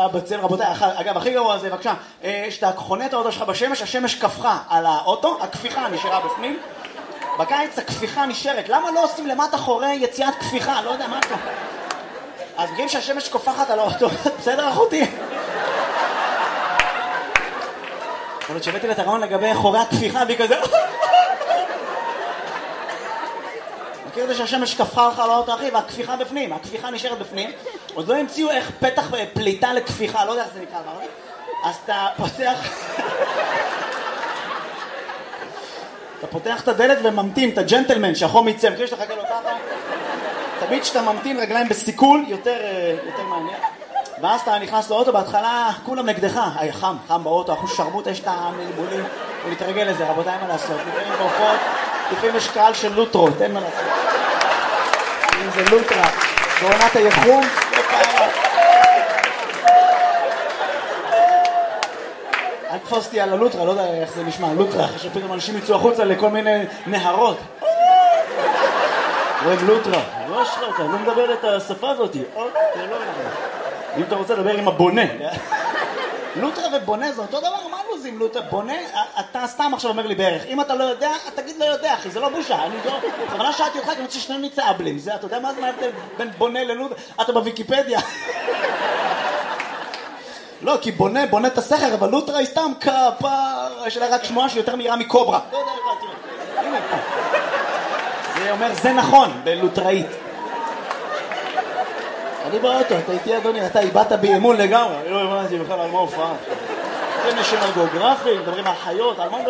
היה בצל, רבותיי, אגב, הכי גרוע זה, בבקשה, שאתה חונה את האוטו שלך בשמש, השמש כפחה על האוטו, הכפיחה נשארה בפנים, בקיץ הכפיחה נשארת, למה לא עושים למטה חורי יציאת כפיחה? לא יודע מה אתה. אז בגלל שהשמש כופחת על האוטו, בסדר אחותי? יכול להיות שהבאתי לתרעון לגבי חורי הכפיחה, והיא כזה... מכיר את זה שהשמש כפחה לך על האוטו, אחי, והכפיחה בפנים, הכפיחה נשארת בפנים, עוד לא המציאו איך פתח פליטה לכפיחה, לא יודע איך זה נקרא, אז אתה פותח את הדלת וממתין, את הג'נטלמן, שהחום יצא, מכיר שאתה חכה לו ככה? תמיד שאתה ממתין רגליים בסיכול, יותר מעניין. ואז אתה נכנס לאוטו, בהתחלה כולם נגדך, חם באוטו, אחוז שרמוט, יש את המלבולים, ולהתרגל לזה, רבותיי, מה לעשות? לפעמים בהופעות, לפעמים יש קהל של לוטרות, אין מה לעשות. אם זה לוטרה, בעונת היחום, לא פעם. אל תפוסתי על הלוטרה, לא יודע איך זה נשמע, לוטרה, אחרי שפתאום אנשים יצאו החוצה לכל מיני נהרות. רואים לוטרה, לא אשרה אותה, לא מדבר את השפה הזאת. אם אתה רוצה לדבר עם הבונה. לוטרה ובונה זה אותו דבר, מה לוזים לוטרה? בונה, אתה סתם עכשיו אומר לי בערך, אם אתה לא יודע, תגיד לא יודע, אחי, זה לא בושה, אני לא... בכוונה שאלתי אותך, כי אני רוצה ששנינו נצא אבלים, זה, אתה יודע מה זה ההבדל בין בונה ללוטרה? אתה בוויקיפדיה. לא, כי בונה את הסכר, אבל לוטרה היא סתם כפר, יש לה רק שמועה שיותר מהירה מקוברה. לא יודע איך תראה. הנה פה. זה אומר, זה נכון, בלוטראית. אני באוטו, אתה איתי אדוני, אתה איבדת באמון לגמרי. אני לא הבנתי בכלל על מה הופעה. זה נשיונל גיאוגרפי, מדברים על חיות, על מה מדברים?